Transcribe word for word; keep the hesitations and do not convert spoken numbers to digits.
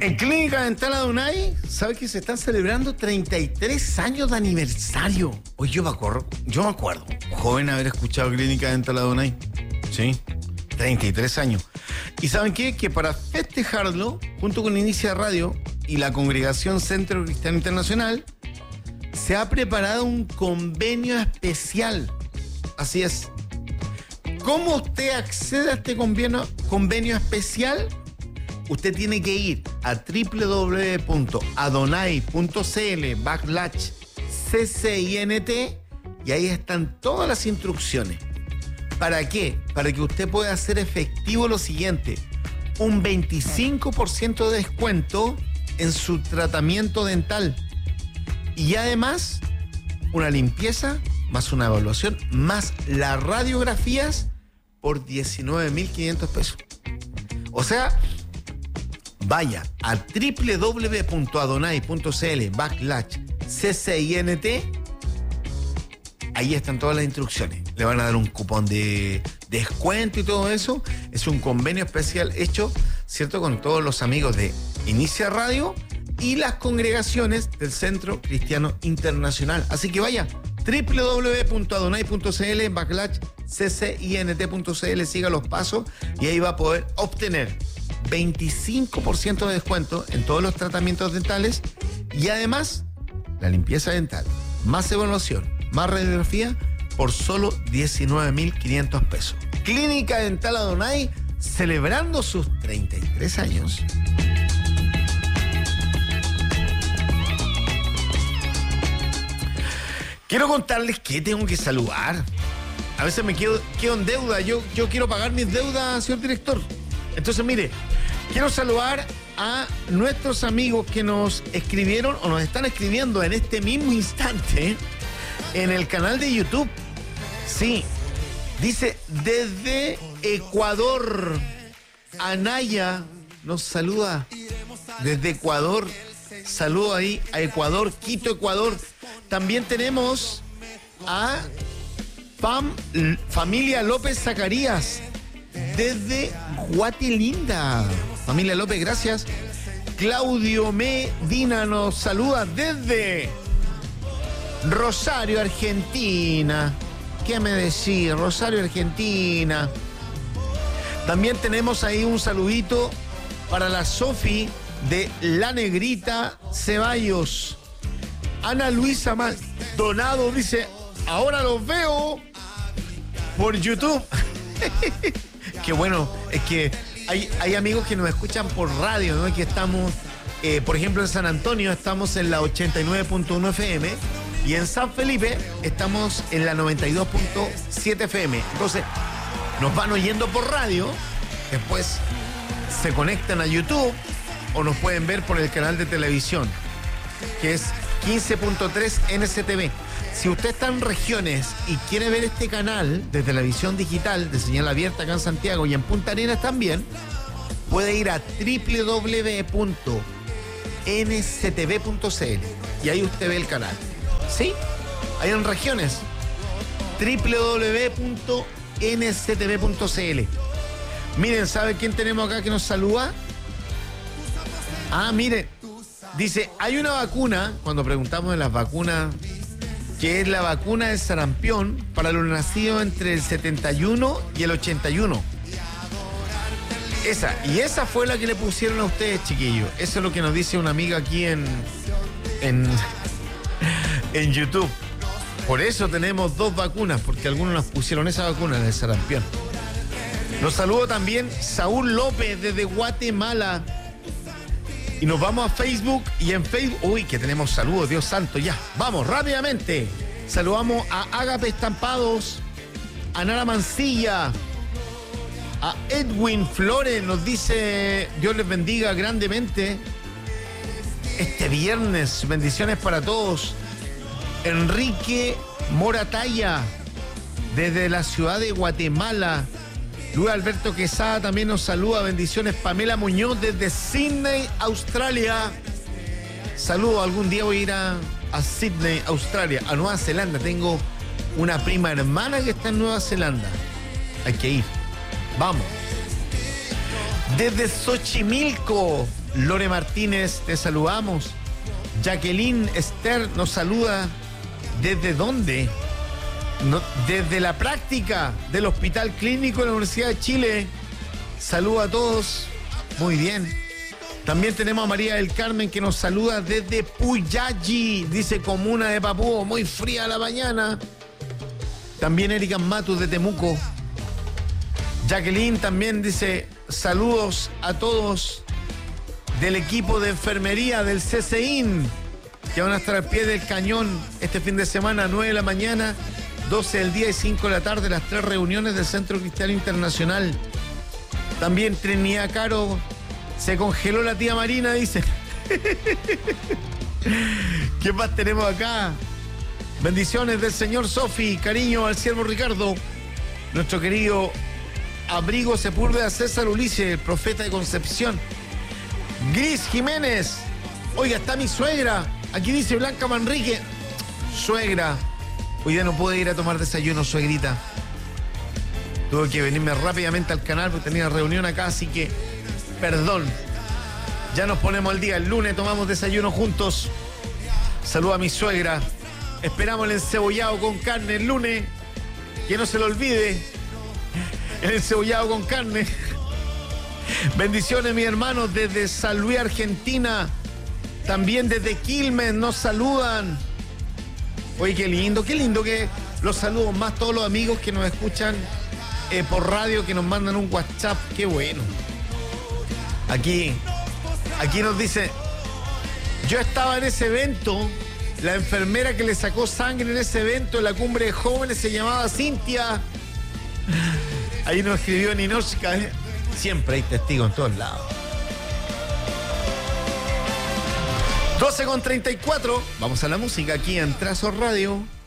En Clínica Dental Adonai, ¿sabes que se están celebrando treinta y tres años de aniversario? Oye, yo me acuerdo, yo me acuerdo, joven, haber escuchado Clínica Dental Adonai. Sí, treinta y tres años. ¿Y saben qué? Que para festejarlo, junto con Inicia Radio y la Congregación Centro Cristiano Internacional, se ha preparado un convenio especial. Así es. ¿Cómo usted accede a este convenio, convenio especial? Usted tiene que ir a www.adonai.cl backslash ccint y ahí están todas las instrucciones. ¿Para qué? Para que usted pueda hacer efectivo lo siguiente: un veinticinco por ciento de descuento en su tratamiento dental y además una limpieza más una evaluación más las radiografías por diecinueve mil quinientos pesos. O sea, vaya a www.adonai.cl backslash ccint. Ahí están todas las instrucciones. Le van a dar un cupón de descuento y todo eso. Es un convenio especial hecho, ¿cierto?, con todos los amigos de Inicia Radio y las congregaciones del Centro Cristiano Internacional. Así que vaya, www.adonai.cl backslash ccint.cl, siga los pasos y ahí va a poder obtener veinticinco por ciento de descuento en todos los tratamientos dentales y además la limpieza dental, más evaluación, más radiografía por solo diecinueve mil quinientos pesos. Clínica Dental Adonai celebrando sus treinta y tres años. Quiero contarles que tengo que saludar. A veces me quedo, quedo en deuda. Yo, yo quiero pagar mis deudas, señor director. Entonces, mire, quiero saludar a nuestros amigos que nos escribieron o nos están escribiendo en este mismo instante en el canal de YouTube. Sí, dice desde Ecuador, Anaya nos saluda desde Ecuador. Saludo ahí a Ecuador, Quito, Ecuador. También tenemos a Pam, familia López Zacarías desde Guatelinda. Familia López, gracias. Claudio Medina nos saluda desde Rosario, Argentina. ¿Qué me decís? Rosario, Argentina. También tenemos ahí un saludito para la Sofi de La Negrita Ceballos. Ana Luisa Maldonado dice: ahora los veo por YouTube. Qué bueno, es que hay, hay amigos que nos escuchan por radio, ¿no? Que estamos, eh, por ejemplo, en San Antonio estamos en la ochenta y nueve punto uno F M y en San Felipe estamos en la noventa y dos punto siete F M. Entonces, nos van oyendo por radio, después se conectan a YouTube o nos pueden ver por el canal de televisión, que es quince punto tres N C T V. Si usted está en regiones y quiere ver este canal de televisión digital de señal abierta acá en Santiago y en Punta Arenas también, puede ir a doble u doble u doble u punto n c t v punto c l y ahí usted ve el canal. ¿Sí? Ahí en regiones. doble u doble u doble u punto n c t v punto c l. Miren, ¿sabe quién tenemos acá que nos saluda? Ah, miren. Dice, hay una vacuna, cuando preguntamos de las vacunas, que es la vacuna del sarampión para los nacidos entre el setenta y uno y el ochenta y uno. Esa, y esa fue la que le pusieron a ustedes, chiquillos. Eso es lo que nos dice una amiga aquí en, en, en YouTube. Por eso tenemos dos vacunas, porque algunos nos pusieron esa vacuna del sarampión. Los saludo también Saúl López desde Guatemala. Y nos vamos a Facebook y en Facebook... Uy, que tenemos saludos, Dios santo, ya. Vamos, rápidamente. Saludamos a Ágape Estampados, a Nara Mancilla, a Edwin Flores, nos dice, Dios les bendiga grandemente. Este viernes, bendiciones para todos. Enrique Morataya, desde la ciudad de Guatemala. Luis Alberto Quesada también nos saluda, bendiciones. Pamela Muñoz desde Sydney, Australia. Saludos, algún día voy a ir a, a Sydney, Australia, a Nueva Zelanda. Tengo una prima hermana que está en Nueva Zelanda. Hay que ir. Vamos. Desde Xochimilco, Lore Martínez, te saludamos. Jacqueline Esther nos saluda. ¿Desde dónde? No, desde la práctica del Hospital Clínico de la Universidad de Chile. Saluda a todos. Muy bien. También tenemos a María del Carmen que nos saluda desde Puyalli. Dice comuna de Papúo, muy fría la mañana. También Erika Matus de Temuco. Jacqueline también dice saludos a todos del equipo de enfermería del C C I N, que van a estar al pie del cañón este fin de semana, nueve de la mañana, doce del día y cinco de la tarde, las tres reuniones del Centro Cristiano Internacional. También Trinidad Caro, se congeló la tía Marina, dice. ¿Qué más tenemos acá? Bendiciones del señor Sofi, cariño al siervo Ricardo, nuestro querido Abrigo Sepúlveda César Ulises, el profeta de Concepción. Gris Jiménez, oiga, está mi suegra, aquí dice Blanca Manrique. Suegra, hoy día no pude ir a tomar desayuno, suegrita. Tuve que venirme rápidamente al canal porque tenía reunión acá, así que perdón. Ya nos ponemos al día, el lunes tomamos desayuno juntos. Saluda a mi suegra. Esperamos el encebollado con carne el lunes. Que no se lo olvide. El encebollado con carne. Bendiciones, mis hermanos, desde San Luis, Argentina. También desde Quilmes nos saludan. Oye, qué lindo, qué lindo que los saludos más todos los amigos que nos escuchan eh, por radio, que nos mandan un WhatsApp. Qué bueno. Aquí, aquí nos dice, yo estaba en ese evento, la enfermera que le sacó sangre en ese evento en la cumbre de jóvenes se llamaba Cintia. Ahí nos escribió Ninochka, ¿eh? Siempre hay testigos en todos lados. doce con treinta y cuatro, vamos a la música aquí en Trazo Radio.